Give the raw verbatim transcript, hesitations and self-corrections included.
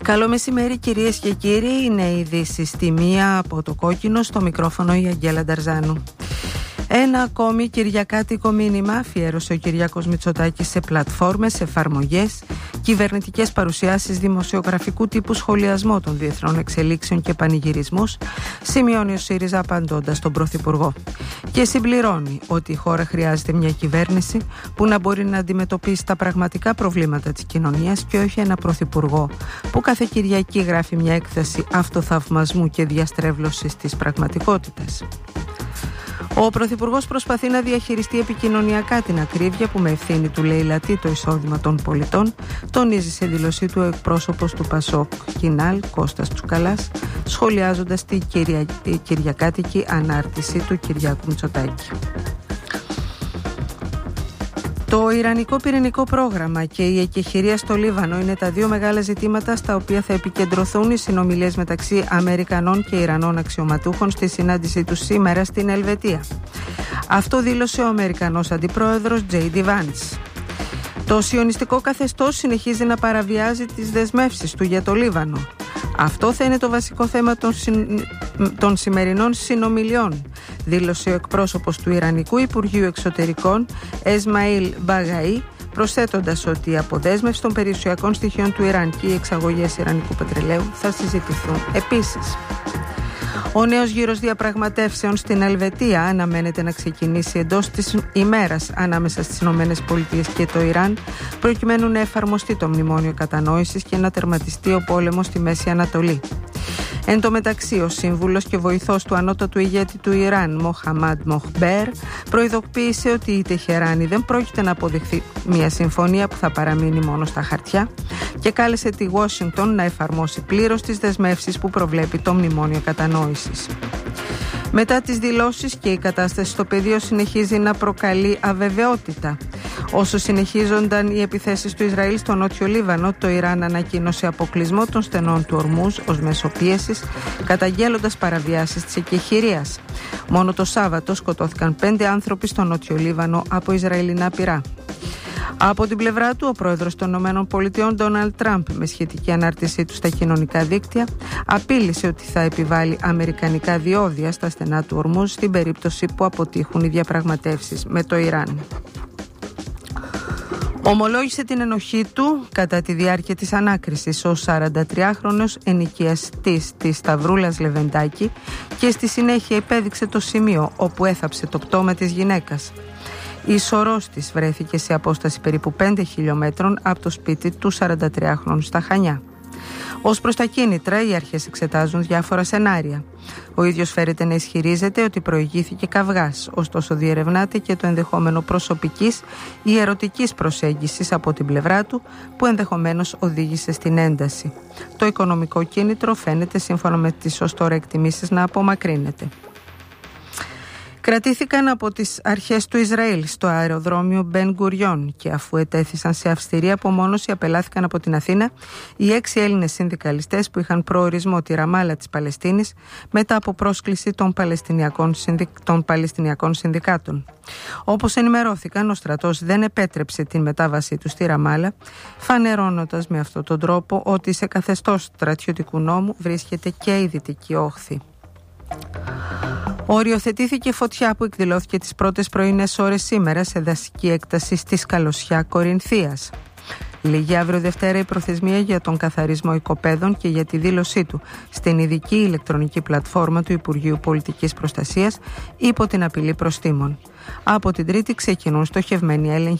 Καλό μεσημέρι κυρίες και κύριοι, είναι η είδηση στη μία από το κόκκινο, στο μικρόφωνο η Αγγέλα Νταρζάνου. Ένα ακόμη κυριακάτικο μήνυμα αφιέρωσε ο Κυριάκος Μητσοτάκης σε πλατφόρμες, εφαρμογές, κυβερνητικές παρουσιάσεις, δημοσιογραφικού τύπου σχολιασμό των διεθνών εξελίξεων και πανηγυρισμούς, σημειώνει ο ΣΥΡΙΖΑ απαντώντας τον Πρωθυπουργό. Και συμπληρώνει ότι η χώρα χρειάζεται μια κυβέρνηση που να μπορεί να αντιμετωπίσει τα πραγματικά προβλήματα της κοινωνίας και όχι ένα Πρωθυπουργό που κάθε Κυριακή γράφει μια έκθεση αυτοθαυμασμού και διαστρέβλωσης της πραγματικότητας. Ο Πρωθυπουργός προσπαθεί να διαχειριστεί επικοινωνιακά την ακρίβεια που με ευθύνη του λέει λατεί το εισόδημα των πολιτών, τονίζει σε δήλωσή του ο εκπρόσωπος του Πασόκ Κινάλ, Κώστας Τσουκαλάς, σχολιάζοντας την κυρια... κυριακάτικη ανάρτηση του Κυριάκου Μητσοτάκη. Το Ιρανικό πυρηνικό πρόγραμμα και η εκεχηρία στο Λίβανο είναι τα δύο μεγάλα ζητήματα στα οποία θα επικεντρωθούν οι συνομιλίες μεταξύ Αμερικανών και Ιρανών αξιωματούχων στη συνάντησή τους σήμερα στην Ελβετία. Αυτό δήλωσε ο Αμερικανός Αντιπρόεδρος Τζέι Ντι Βάνς. Το σιωνιστικό καθεστώς συνεχίζει να παραβιάζει τις δεσμεύσεις του για το Λίβανο. Αυτό θα είναι το βασικό θέμα των, συν... των σημερινών συνομιλιών, δήλωσε ο εκπρόσωπος του Ιρανικού Υπουργείου Εξωτερικών Εσμαήλ Μπαγαή, προσθέτοντας ότι η αποδέσμευση των περιουσιακών στοιχείων του Ιράν και οι εξαγωγές ιρανικού πετρελαίου θα συζητηθούν επίσης. Ο νέος γύρος διαπραγματεύσεων στην Ελβετία αναμένεται να ξεκινήσει εντός της ημέρας ανάμεσα στις Ηνωμένες Πολιτείες και το Ιράν, προκειμένου να εφαρμοστεί το μνημόνιο κατανόησης και να τερματιστεί ο πόλεμος στη Μέση Ανατολή. Εν τω μεταξύ, ο σύμβουλος και βοηθός του ανώτατου ηγέτη του Ιράν, Μοχαμάντ Μοχμπέρ, προειδοποίησε ότι η Τεχεράνη δεν πρόκειται να αποδεχθεί μια συμφωνία που θα παραμείνει μόνο στα χαρτιά και κάλεσε τη Ουάσιγκτον να εφαρμόσει πλήρως τις δεσμεύσεις που προβλέπει το μνημόνιο κατανόησης. Μετά τις δηλώσεις και η κατάσταση στο πεδίο συνεχίζει να προκαλεί αβεβαιότητα. Όσο συνεχίζονταν οι επιθέσεις του Ισραήλ στο Νότιο Λίβανο, το Ιράν ανακοίνωσε αποκλεισμό των στενών του Ορμούζ ως μέσο πίεσης, καταγγέλλοντας παραβιάσεις της εκεχηρίας. Μόνο το Σάββατο σκοτώθηκαν πέντε άνθρωποι στο Νότιο Λίβανο από Ισραηλινά πυρά. Από την πλευρά του, ο πρόεδρος των ΗΠΑ, Ντόναλντ Τραμπ, με σχετική ανάρτησή του στα κοινωνικά δίκτυα, απείλησε ότι θα επιβάλλει αμερικανικά διόδια στα στενά του Ορμούζ στην περίπτωση που αποτύχουν οι διαπραγματεύσεις με το Ιράν. Ομολόγησε την ενοχή του κατά τη διάρκεια της ανάκρισης ο σαραντατριάχρονος ενοικιαστής της Σταυρούλας Λεβεντάκη και στη συνέχεια υπέδειξε το σημείο όπου έθαψε το πτώμα της γυναίκας. Η σωρός της βρέθηκε σε απόσταση περίπου πέντε χιλιόμετρων από το σπίτι του σαραντατριάχρονου στα Χανιά. Ως προς τα κίνητρα, οι αρχές εξετάζουν διάφορα σενάρια. Ο ίδιος φέρεται να ισχυρίζεται ότι προηγήθηκε καυγάς, ωστόσο διερευνάται και το ενδεχόμενο προσωπικής ή ερωτικής προσέγγισης από την πλευρά του, που ενδεχομένως οδήγησε στην ένταση. Το οικονομικό κίνητρο φαίνεται, σύμφωνα με τις ως τώρα εκτιμήσεις, να απομακρύνεται. Κρατήθηκαν από τις αρχές του Ισραήλ στο αεροδρόμιο Μπεν Γκουριόν και αφού ετέθησαν σε αυστηρή απομόνωση, απελάθηκαν από την Αθήνα οι έξι Έλληνες συνδικαλιστές που είχαν προορισμό τη Ραμάλα της Παλαιστίνης μετά από πρόσκληση των Παλαιστινιακών, συνδικ... των Παλαιστινιακών Συνδικάτων. Όπως ενημερώθηκαν, ο στρατός δεν επέτρεψε την μετάβασή τους στη Ραμάλα, φανερώνοντας με αυτόν τον τρόπο ότι σε καθεστώς στρατιωτικού νόμου βρίσκεται και η Δυτική Όχθη. Οριοθετήθηκε φωτιά που εκδηλώθηκε τις πρώτες πρωινές ώρες σήμερα σε δασική έκταση στη Σκαλωσιά Κορινθίας. Λίγη αύριο Δευτέρα η προθεσμία για τον καθαρισμό οικοπαίδων και για τη δήλωσή του στην ειδική ηλεκτρονική πλατφόρμα του Υπουργείου Πολιτικής Προστασίας υπό την απειλή προστίμων. Από την Τρίτη ξεκινούν στοχευμένοι έλεγχοι